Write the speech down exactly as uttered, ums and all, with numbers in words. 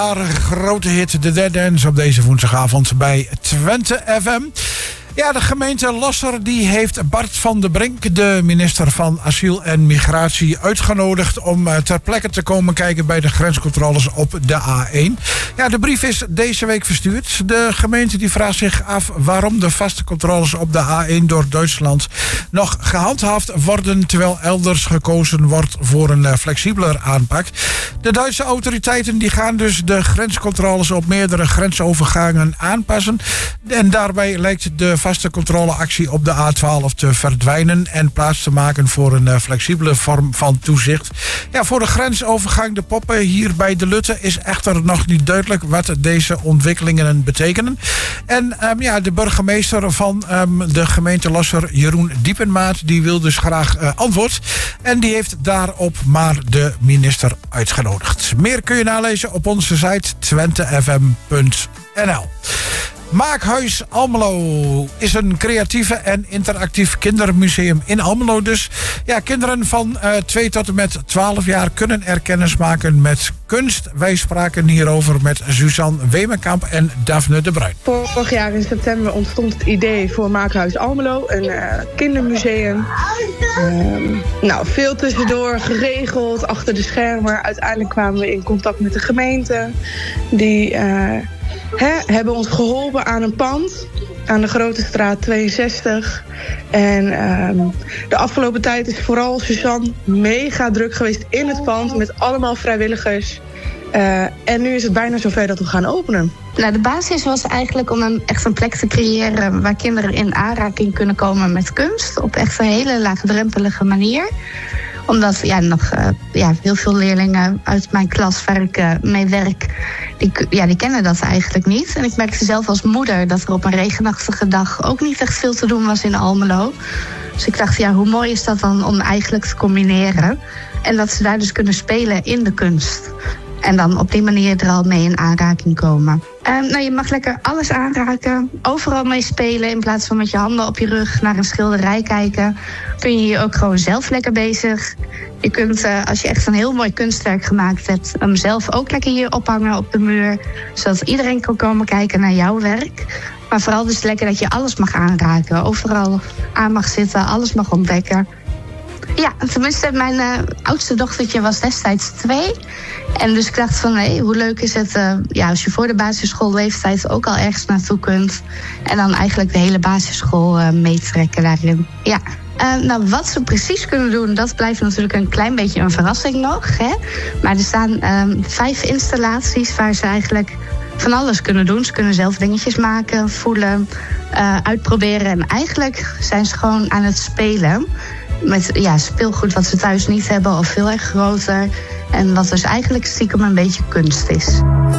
Grote hit, de Dead Ends, op deze woensdagavond bij Twente F M. Ja, de gemeente Losser die heeft Bart van der Brink, de minister van Asiel en Migratie, uitgenodigd om uh, ter plekke te komen kijken bij de grenscontroles op de A één. Ja, de brief is deze week verstuurd. De gemeente die vraagt zich af waarom de vaste controles op de A één door Duitsland nog gehandhaafd worden, terwijl elders gekozen wordt voor een uh, flexibeler aanpak. De Duitse autoriteiten die gaan dus de grenscontroles op meerdere grensovergangen aanpassen. En daarbij lijkt de vaste controleactie op de A twaalf te verdwijnen en plaats te maken voor een uh, flexibele vorm van toezicht. Ja, voor de grensovergang de Poppen hier bij de Lutte is echter nog niet duidelijk wat deze ontwikkelingen betekenen. En um, ja, de burgemeester van um, de gemeente Losser, Jeroen Diepenmaat, die wil dus graag uh, antwoord. En die heeft daarop maar de minister uitgenodigd. Meer kun je nalezen op onze site twente f m punt n l. Maakhuis Almelo is een creatieve en interactief kindermuseum in Almelo. Dus ja, kinderen van uh, twee tot en met twaalf jaar kunnen er kennis maken met kunst. Wij spraken hierover met Suzanne Wemenkamp en Daphne de Bruin. Vorig jaar in september ontstond het idee voor Maakhuis Almelo, een uh, kindermuseum. Um, nou, veel tussendoor geregeld, achter de schermen. Uiteindelijk kwamen we in contact met de gemeente. Die uh, He, hebben ons geholpen aan een pand aan de Grote Straat tweeënzestig. En um, de afgelopen tijd is vooral Suzanne mega druk geweest in het pand met allemaal vrijwilligers. Uh, en nu is het bijna zover dat we gaan openen. Nou, de basis was eigenlijk om een, echt een plek te creëren waar kinderen in aanraking kunnen komen met kunst. Op echt een hele laagdrempelige manier. Omdat ja, nog uh, ja, heel veel leerlingen uit mijn klas waar ik uh, mee werk, die, ja, die kennen dat eigenlijk niet. En ik merkte zelf als moeder dat er op een regenachtige dag ook niet echt veel te doen was in Almelo. Dus ik dacht, ja, hoe mooi is dat dan om eigenlijk te combineren. En dat ze daar dus kunnen spelen in de kunst. En dan op die manier er al mee in aanraking komen. Um, nou, je mag lekker alles aanraken, overal mee spelen. In plaats van met je handen op je rug naar een schilderij kijken, kun je hier ook gewoon zelf lekker bezig. Je kunt, uh, als je echt een heel mooi kunstwerk gemaakt hebt, hem zelf ook lekker hier ophangen op de muur. Zodat iedereen kan komen kijken naar jouw werk. Maar vooral dus lekker dat je alles mag aanraken. Overal aan mag zitten, alles mag ontdekken. Ja, tenminste, mijn uh, oudste dochtertje was destijds twee. En dus ik dacht van, hé, hoe leuk is het uh, ja, als je voor de basisschoolleeftijd ook al ergens naartoe kunt. En dan eigenlijk de hele basisschool uh, meetrekken daarin. Ja. Uh, nou, wat ze precies kunnen doen, dat blijft natuurlijk een klein beetje een verrassing nog. Hè? Maar er staan um, vijf installaties waar ze eigenlijk van alles kunnen doen. Ze kunnen zelf dingetjes maken, voelen, uh, uitproberen. En eigenlijk zijn ze gewoon aan het spelen met ja, speelgoed wat ze thuis niet hebben of veel erg groter. En wat dus eigenlijk stiekem een beetje kunst is.